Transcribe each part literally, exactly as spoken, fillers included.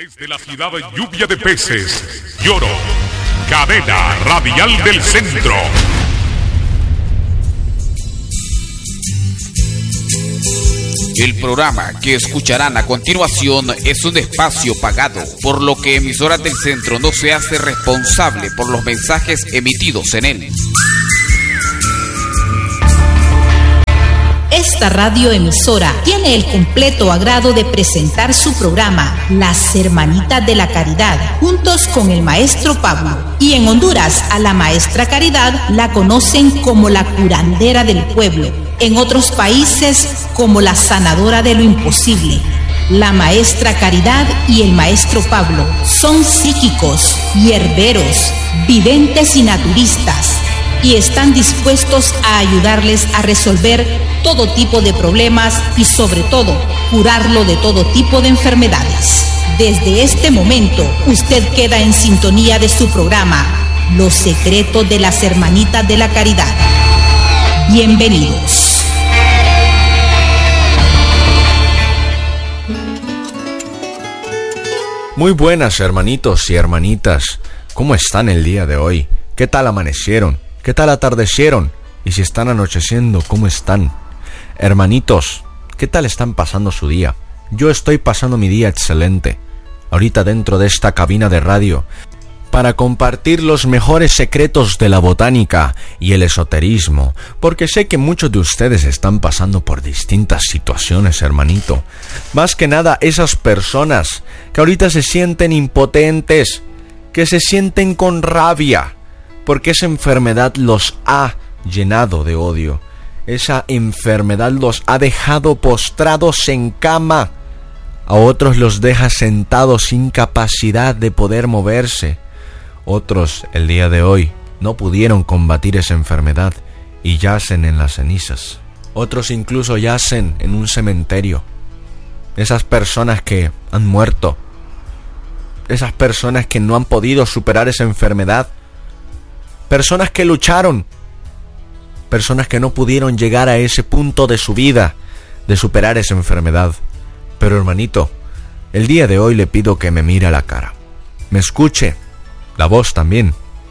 Desde la ciudad de lluvia de peces, Lloro, cadena radial del centro. El programa que escucharán a continuación es un espacio pagado, por lo que Emisoras del Centro no se hace responsable por los mensajes emitidos en él. Esta radioemisora tiene el completo agrado de presentar su programa Las Hermanitas de la Caridad, juntos con el maestro Pablo. Y en Honduras, a la maestra Caridad la conocen como la curandera del pueblo. En otros países, como la sanadora de lo imposible. La maestra Caridad y el maestro Pablo son psíquicos, hierberos, videntes y naturistas, y están dispuestos a ayudarles a resolver todo tipo de problemas y sobre todo curarlo de todo tipo de enfermedades. Desde este momento usted queda en sintonía de su programa Los Secretos de las Hermanitas de la Caridad. Bienvenidos. Muy buenas, hermanitos y hermanitas. ¿Cómo están el día de hoy? ¿Qué tal amanecieron? ¿Qué tal atardecieron? Y si están anocheciendo, ¿cómo están? Hermanitos, ¿qué tal están pasando su día? Yo estoy pasando mi día excelente, ahorita dentro de esta cabina de radio, para compartir los mejores secretos de la botánica y el esoterismo, porque sé que muchos de ustedes están pasando por distintas situaciones, hermanito. Más que nada esas personas que ahorita se sienten impotentes, que se sienten con rabia, porque esa enfermedad los ha llenado de odio. Esa enfermedad los ha dejado postrados en cama. A otros los deja sentados sin capacidad de poder moverse. Otros, el día de hoy, no pudieron combatir esa enfermedad y yacen en las cenizas. Otros incluso yacen en un cementerio. Esas personas que han muerto. Esas personas que no han podido superar esa enfermedad. Personas que lucharon. Personas que no pudieron llegar a ese punto de su vida de superar esa enfermedad. Pero hermanito, el día de hoy le pido que me mire a la cara, me escuche, la voz también,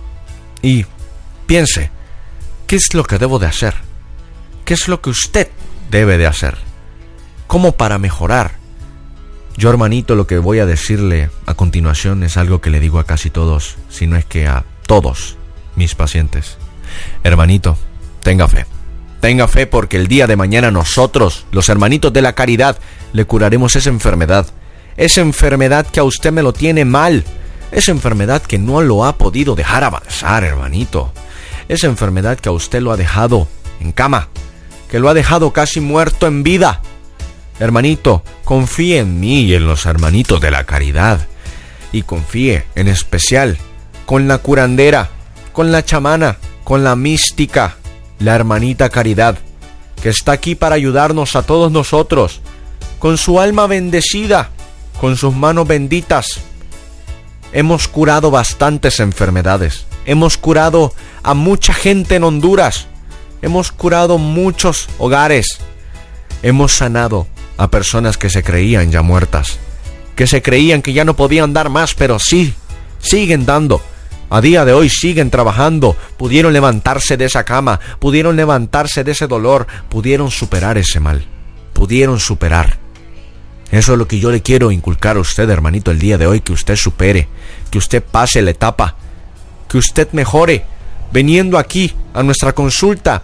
y piense, ¿qué es lo que debo de hacer? ¿Qué es lo que usted debe de hacer? ¿Cómo para mejorar? Yo, hermanito, lo que voy a decirle a continuación es algo que le digo a casi todos, si no es que a todos mis pacientes. Hermanito, tenga fe, tenga fe porque el día de mañana nosotros, los hermanitos de la caridad, le curaremos esa enfermedad. Esa enfermedad que a usted me lo tiene mal. Esa enfermedad que no lo ha podido dejar avanzar, hermanito. Esa enfermedad que a usted lo ha dejado en cama, que lo ha dejado casi muerto en vida. Hermanito, confíe en mí y en los hermanitos de la caridad. Y confíe en especial con la curandera, con la chamana, con la mística, la hermanita Caridad, que está aquí para ayudarnos a todos nosotros, con su alma bendecida, con sus manos benditas. Hemos curado bastantes enfermedades, hemos curado a mucha gente en Honduras, hemos curado muchos hogares, hemos sanado a personas que se creían ya muertas, que se creían que ya no podían dar más, pero sí, siguen dando. A día de hoy siguen trabajando, pudieron levantarse de esa cama, pudieron levantarse de ese dolor, pudieron superar ese mal, pudieron superar. Eso es lo que yo le quiero inculcar a usted, hermanito, el día de hoy, que usted supere, que usted pase la etapa, que usted mejore, viniendo aquí a nuestra consulta.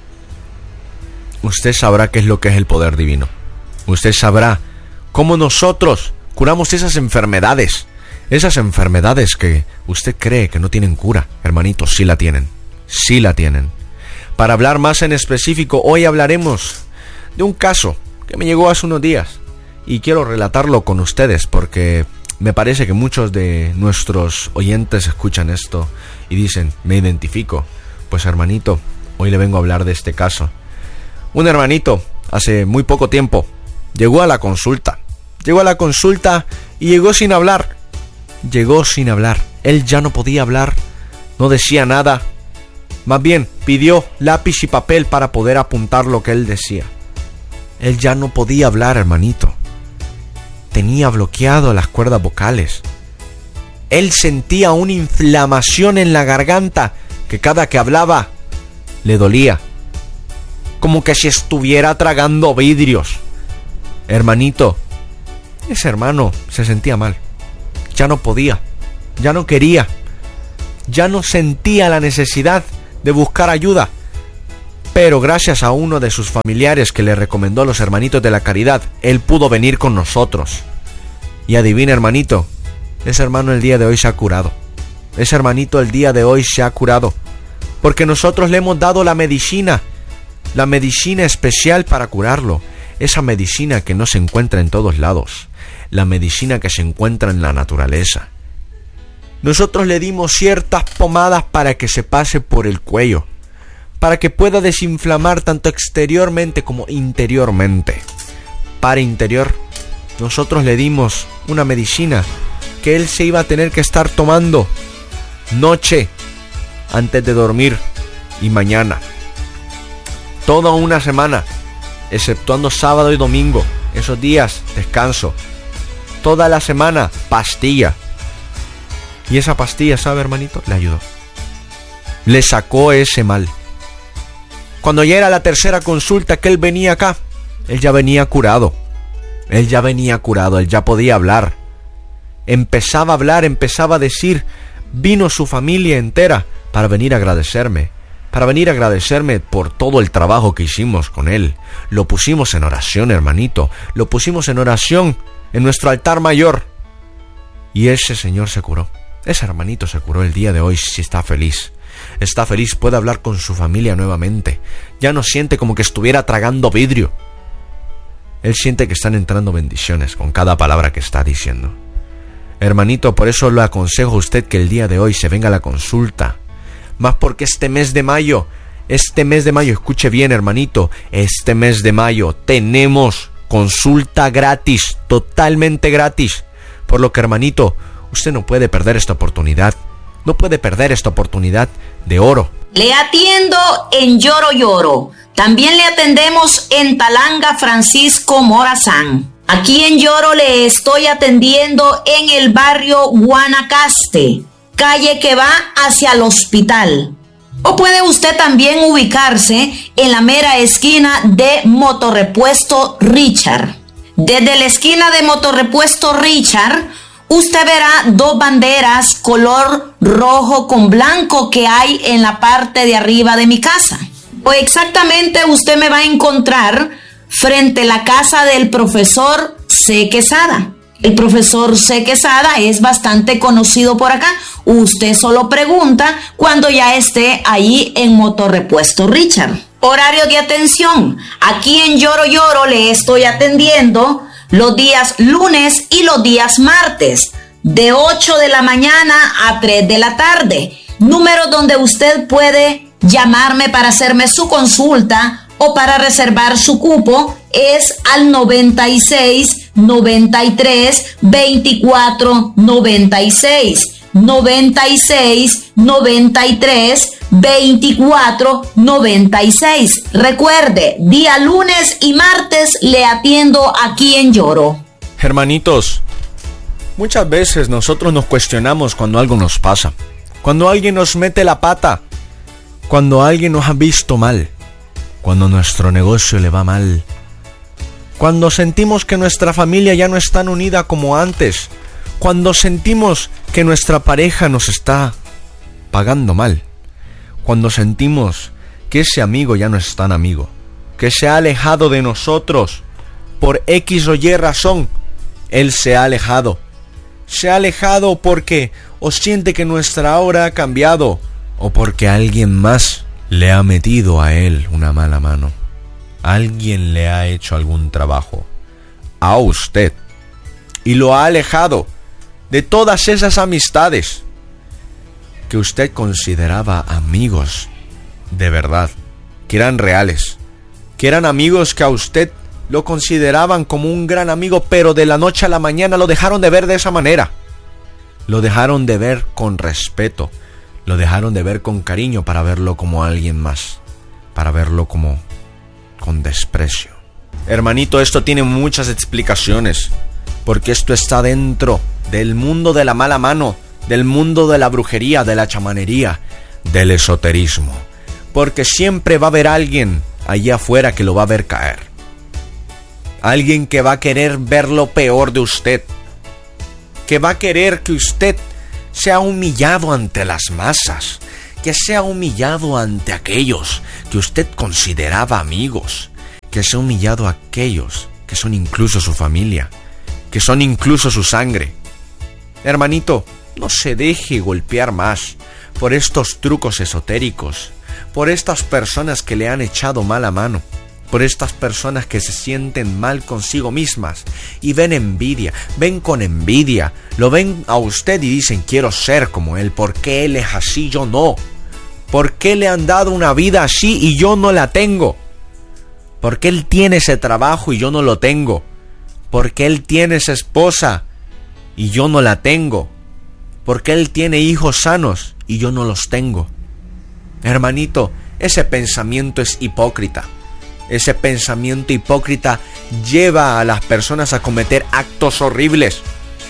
Usted sabrá qué es lo que es el poder divino. Usted sabrá cómo nosotros curamos esas enfermedades. Esas enfermedades que usted cree que no tienen cura, hermanito, sí la tienen, sí la tienen. Para hablar más en específico, hoy hablaremos de un caso que me llegó hace unos días y quiero relatarlo con ustedes porque me parece que muchos de nuestros oyentes escuchan esto y dicen, me identifico. Pues hermanito, hoy le vengo a hablar de este caso. Un hermanito, hace muy poco tiempo, llegó a la consulta, llegó a la consulta y llegó sin hablar. Llegó sin hablar, él ya no podía hablar, no decía nada, más bien pidió lápiz y papel para poder apuntar lo que él decía. Él ya no podía hablar, hermanito. tenía bloqueado las cuerdas vocales. Él sentía una inflamación en la garganta que cada que hablaba le dolía, como que si estuviera tragando vidrios. Hermanito, ese hermano se sentía mal. Ya no podía, ya no quería, ya no sentía la necesidad de buscar ayuda. Pero gracias a uno de sus familiares que le recomendó a los hermanitos de la caridad, él pudo venir con nosotros. Y adivina, hermanito, ese hermano el día de hoy se ha curado. Ese hermanito el día de hoy se ha curado. Porque nosotros le hemos dado la medicina, la medicina especial para curarlo. Esa medicina que no se encuentra en todos lados. La medicina que se encuentra en la naturaleza. Nosotros le dimos ciertas pomadas para que se pase por el cuello, para que pueda desinflamar tanto exteriormente como interiormente. Para interior, nosotros le dimos una medicina que él se iba a tener que estar tomando noche antes de dormir y mañana. Toda una semana, exceptuando sábado y domingo, esos días descanso. Toda la semana, pastilla. Y esa pastilla, ¿sabe, hermanito? Le ayudó. Le sacó ese mal. Cuando ya era la tercera consulta que él venía acá, él ya venía curado. Él ya venía curado, él ya podía hablar. Empezaba a hablar, empezaba a decir. Vino su familia entera para venir a agradecerme. Para venir a agradecerme por todo el trabajo que hicimos con él. Lo pusimos en oración, hermanito. Lo pusimos en oración en nuestro altar mayor. Y ese señor se curó. Ese hermanito se curó el día de hoy, sí está feliz. Está feliz, puede hablar con su familia nuevamente. Ya no siente como que estuviera tragando vidrio. Él siente que están entrando bendiciones con cada palabra que está diciendo. Hermanito, por eso le aconsejo a usted que el día de hoy se venga a la consulta. Más porque este mes de mayo, este mes de mayo, escuche bien, hermanito, este mes de mayo tenemos consulta gratis, totalmente gratis. Por lo que, hermanito, usted no puede perder esta oportunidad. No puede perder esta oportunidad de oro. Le atiendo en Lloro Lloro. También le atendemos en Talanga Francisco Morazán. Aquí en Lloro le estoy atendiendo en el barrio Guanacaste, calle que va hacia el hospital. O puede usted también ubicarse en la mera esquina de Motorrepuesto Richard. Desde la esquina de Motorrepuesto Richard, usted verá dos banderas color rojo con blanco que hay en la parte de arriba de mi casa. O exactamente usted me va a encontrar frente a la casa del profesor C. Quesada. El profesor C. Quesada es bastante conocido por acá. Usted solo pregunta cuando ya esté ahí en Motorrepuesto Richard. Horario de atención. Aquí en Lloro Lloro le estoy atendiendo los días lunes y los días martes, de ocho de la mañana a tres de la tarde. Número donde usted puede llamarme para hacerme su consulta o para reservar su cupo es al noventa y seis, noventa y tres, veinticuatro, noventa y seis. noventa y seis, noventa y tres, veinticuatro, noventa y seis. Recuerde, día lunes y martes le atiendo aquí en Lloro. Hermanitos, muchas veces nosotros nos cuestionamos cuando algo nos pasa, cuando alguien nos mete la pata, cuando alguien nos ha visto mal, cuando nuestro negocio le va mal, cuando sentimos que nuestra familia ya no es tan unida como antes, cuando sentimos que nuestra pareja nos está pagando mal, cuando sentimos que ese amigo ya no es tan amigo, que se ha alejado de nosotros por X o Y razón. Él se ha alejado, se ha alejado porque o siente que nuestra hora ha cambiado o porque alguien más le ha metido a él una mala mano. Alguien le ha hecho algún trabajo a usted y lo ha alejado de todas esas amistades que usted consideraba amigos de verdad, que eran reales, que eran amigos que a usted lo consideraban como un gran amigo, pero de la noche a la mañana lo dejaron de ver de esa manera. Lo dejaron de ver con respeto, lo dejaron de ver con cariño para verlo como alguien más, para verlo como con desprecio. Hermanito, esto tiene muchas explicaciones. porque esto está dentro del mundo de la mala mano, del mundo de la brujería, de la chamanería, del esoterismo. Porque siempre va a haber alguien allá afuera que lo va a ver caer. Alguien que va a querer ver lo peor de usted. Que va a querer que usted sea humillado ante las masas. Que sea humillado ante aquellos que usted consideraba amigos. Que sea humillado a aquellos que son incluso su familia. Que son incluso su sangre. Hermanito, no se deje golpear más por estos trucos esotéricos, por estas personas que le han echado mala mano, por estas personas que se sienten mal consigo mismas y ven envidia, ven con envidia, lo ven a usted y dicen quiero ser como él, ¿por qué él es así, yo no? ¿Por qué le han dado una vida así y yo no la tengo? ¿Por qué él tiene ese trabajo y yo no lo tengo? ¿Por qué él tiene esa esposa y yo no la tengo? ¿Por qué él tiene hijos sanos y yo no los tengo? Hermanito, ese pensamiento es hipócrita. Ese pensamiento hipócrita lleva a las personas a cometer actos horribles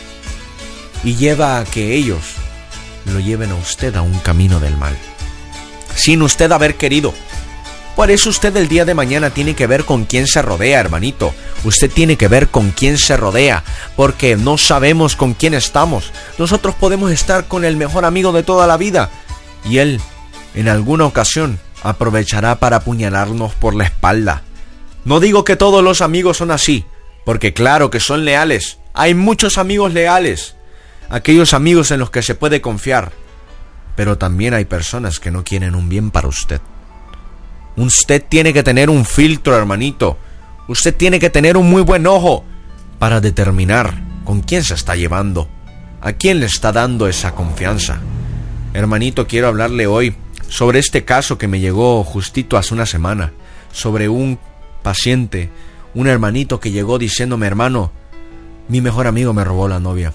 y lleva a que ellos lo lleven a usted a un camino del mal, sin usted haber querido. Por eso usted el día de mañana tiene que ver con quién se rodea, hermanito. Usted tiene que ver con quién se rodea, porque no sabemos con quién estamos. Nosotros podemos estar con el mejor amigo de toda la vida y él, en alguna ocasión, aprovechará para apuñalarnos por la espalda. No digo que todos los amigos son así, porque claro que son leales. Hay muchos amigos leales, aquellos amigos en los que se puede confiar. Pero también hay personas que no quieren un bien para usted. Usted tiene que tener un filtro, hermanito. Usted tiene que tener un muy buen ojo para determinar con quién se está llevando, a quién le está dando esa confianza. Hermanito, quiero hablarle hoy sobre este caso que me llegó justito hace una semana, sobre un paciente, un hermanito que llegó diciéndome, hermano, mi mejor amigo me robó la novia.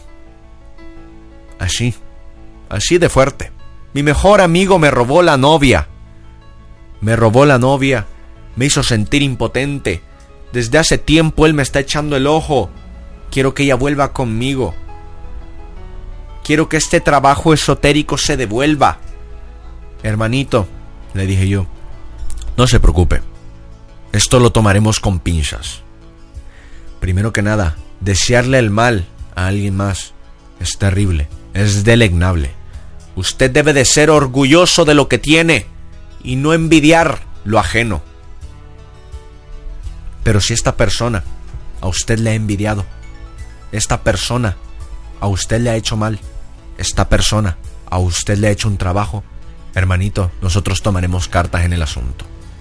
Así, así de fuerte. Mi mejor amigo me robó la novia. Me robó la novia, me hizo sentir impotente. Desde hace tiempo él me está echando el ojo. Quiero que ella vuelva conmigo. Quiero que este trabajo esotérico se devuelva. Hermanito, le dije yo, no se preocupe. Esto lo tomaremos con pinzas. Primero que nada, desearle el mal a alguien más es terrible, es deleznable. Usted debe de ser orgulloso de lo que tiene y no envidiar lo ajeno. Pero si esta persona a usted le ha envidiado, esta persona a usted le ha hecho mal, esta persona a usted le ha hecho un trabajo, hermanito, nosotros tomaremos cartas en el asunto.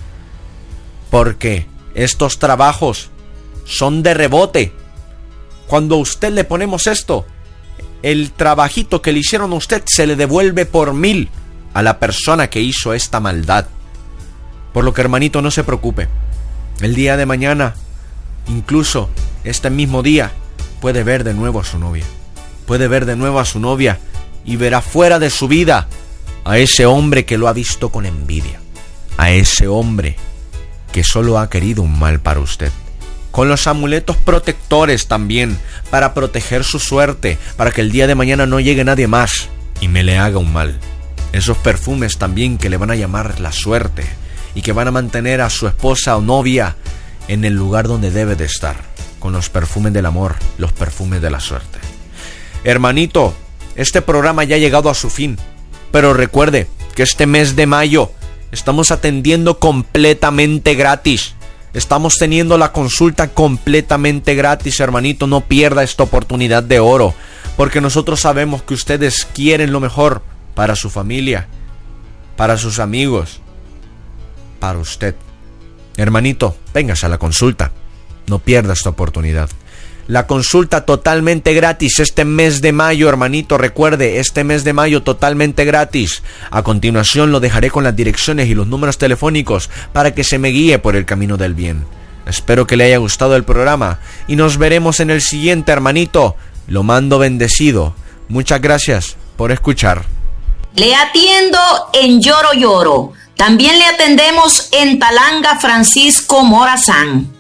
Porque estos trabajos son de rebote. Cuando a usted le ponemos esto, el trabajito que le hicieron a usted se le devuelve por mil a la persona que hizo esta maldad. Por lo que, hermanito, no se preocupe. El día de mañana, incluso este mismo día, puede ver de nuevo a su novia. Puede ver de nuevo a su novia y verá fuera de su vida a ese hombre que lo ha visto con envidia. A ese hombre que solo ha querido un mal para usted. Con los amuletos protectores también, para proteger su suerte, para que el día de mañana no llegue nadie más y me le haga un mal. Esos perfumes también que le van a llamar la suerte y que van a mantener a su esposa o novia en el lugar donde debe de estar, con los perfumes del amor, los perfumes de la suerte. Hermanito, este programa ya ha llegado a su fin, pero recuerde que este mes de mayo estamos atendiendo completamente gratis. Estamos teniendo la consulta completamente gratis, hermanito. No pierda esta oportunidad de oro, porque nosotros sabemos que ustedes quieren lo mejor para su familia, para sus amigos, para usted. Hermanito, véngase a la consulta. No pierda esta oportunidad. La consulta totalmente gratis este mes de mayo, hermanito. Recuerde, este mes de mayo totalmente gratis. A continuación lo dejaré con las direcciones y los números telefónicos para que se me guíe por el camino del bien. Espero que le haya gustado el programa y nos veremos en el siguiente, hermanito. Lo mando bendecido. Muchas gracias por escuchar. Le atiendo en Lloro Lloro. También le atendemos en Talanga Francisco Morazán.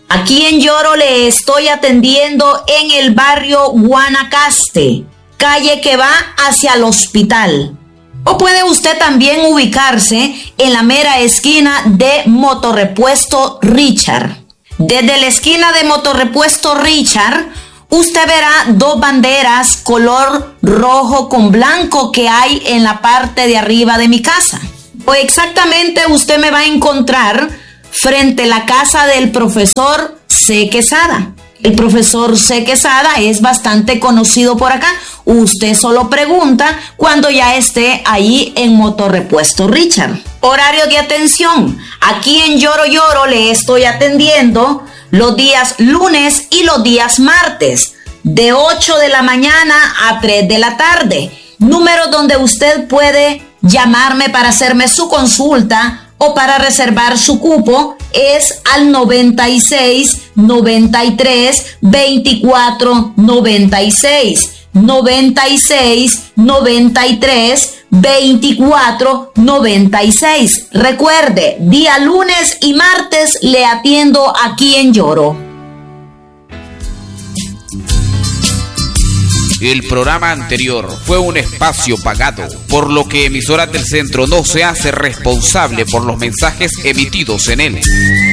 Aquí en Lloro le estoy atendiendo en el barrio Guanacaste, calle que va hacia el hospital. O puede usted también ubicarse en la mera esquina de Motorrepuesto Richard. Desde la esquina de Motorrepuesto Richard, usted verá dos banderas color rojo con blanco que hay en la parte de arriba de mi casa. O exactamente usted me va a encontrar frente a la casa del profesor C. Quesada. El profesor C. Quesada es bastante conocido por acá. Usted solo pregunta cuando ya esté ahí en Motorrepuesto Richard. Horario de atención. Aquí en Lloro Lloro le estoy atendiendo los días lunes y los días martes, de ocho de la mañana a tres de la tarde. Número donde usted puede llamarme para hacerme su consulta o para reservar su cupo es al noventa y seis, noventa y tres, veinticuatro, noventa y seis. noventa y seis, noventa y tres, veinticuatro, noventa y seis. Recuerde, día lunes y martes le atiendo aquí en Lloro. El programa anterior fue un espacio pagado, por lo que Emisoras del Centro no se hace responsable por los mensajes emitidos en él.